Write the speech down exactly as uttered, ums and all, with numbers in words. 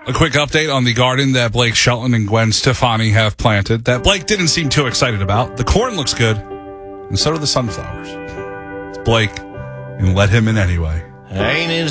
A quick update on the garden that Blake Shelton and Gwen Stefani have planted that Blake didn't seem too excited about. The corn looks good, and so do the sunflowers. It's Blake, and let him in anyway. Ain't it